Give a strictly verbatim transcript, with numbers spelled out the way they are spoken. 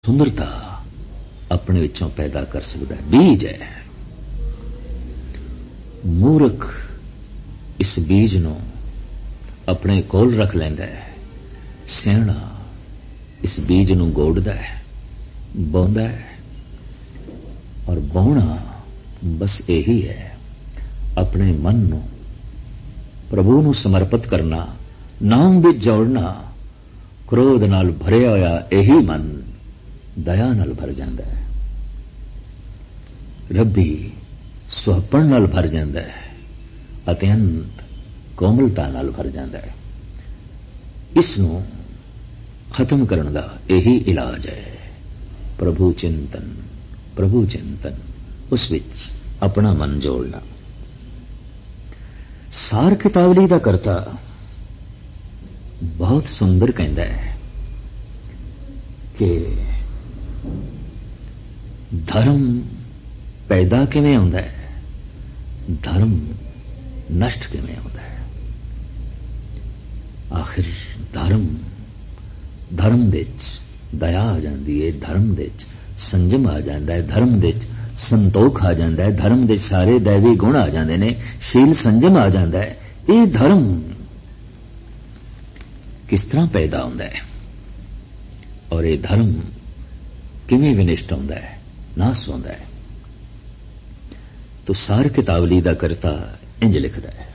ਸੁੰਦਰਤਾ ਆਪਣੇ ਵਿੱਚੋਂ ਪੈਦਾ ਕਰ ਸਕਦਾ ਹੈ। ਬੀਜ ਹੈ। ਮੂਰਖ ਇਸ ਬੀਜ ਨੂੰ ਆਪਣੇ ਕੋਲ ਰੱਖ ਲੈਂਦਾ ਹੈ। ਸਿਆਣਾ ਇਸ ਬੀਜ ਨੂੰ ਗੋੜਦਾ ਹੈ, ਬੋਂਦਾ ਹੈ। ਔਰ ਬੋਣਾ ਬਸ ਇਹੀ ਹੈ, ਆਪਣੇ ਮਨ ਨੂੰ ਪ੍ਰਭੂ ਨੂੰ ਸਮਰਪਿਤ ਕਰਨਾ, ਨਾਮ ਵਿੱਚ ਜੋੜਨਾ। ਕ੍ਰੋਧ ਨਾਲ ਭਰਿਆ ਹੋਇਆ ਇਹੀ ਮਨ ਦਇਆ ਨਾਲ ਭਰ ਜਾਂਦਾ ਹੈ। ਰੱਬੀ ਸੁਹੱਪਣ ਨਾਲ ਭਰ ਜਾਂਦਾ ਹੈ, ਅਤਿਅੰਤ ਕੋਮਲਤਾ ਨਾਲ ਭਰ ਜਾਂਦਾ ਹੈ। ਇਸ ਨੂੰ ਖਤਮ ਕਰਨ ਦਾ ਇਹੀ ਇਲਾਜ ਹੈ। ਪ੍ਰਭੂ ਚਿੰਤਨ, ਪ੍ਰਭੂ ਚਿੰਤਨ, ਉਸ ਵਿੱਚ ਆਪਣਾ ਮਨ ਜੋੜਨਾ। ਸਾਰ ਕਿਤਾਵਲੀ ਦਾ ਕਰਤਾ ਬਹੁਤ ਸੁੰਦਰ ਕਹਿੰਦਾ ਹੈ ਕਿ ਧਰਮ ਪੈਦਾ ਕਿਵੇਂ ਹੁੰਦਾ ਹੈ, ਧਰਮ ਨਸ਼ਟ ਕਿਵੇਂ ਹੁੰਦਾ ਹੈ। ਆਖਿਰ ਧਰਮ ਧਰਮ ਦੇ ਵਿੱਚ ਦਇਆ ਆ ਜਾਂਦੀ ਹੈ, ਧਰਮ ਦੇ ਵਿੱਚ ਸੰਜਮ ਆ ਜਾਂਦਾ ਹੈ, ਧਰਮ ਦੇ ਵਿੱਚ ਸੰਤੋਖ ਆ ਜਾਂਦਾ ਹੈ, ਧਰਮ ਦੇ ਸਾਰੇ ਦੈਵੀ ਗੁਣ ਆ ਜਾਂਦੇ ਨੇ, ਸ਼ੀਲ ਸੰਜਮ ਆ ਜਾਂਦਾ ਹੈ। ਇਹ ਧਰਮ ਕਿਸ ਤਰ੍ਹਾਂ ਪੈਦਾ ਹੁੰਦਾ ਹੈ ਔਰ ਇਹ ਧਰਮ ਕਿਵੇਂ ਵਿਨਿਸ਼ਟ ਹੁੰਦਾ ਹੈ, ਨਾਸ ਹੁੰਦਾ ਹੈ। ਤੋ ਸਾਰ ਕਿਤਾਵਲੀ ਦਾ ਕਰਤਾ ਇੰਜ ਲਿਖਦਾ ਹੈ,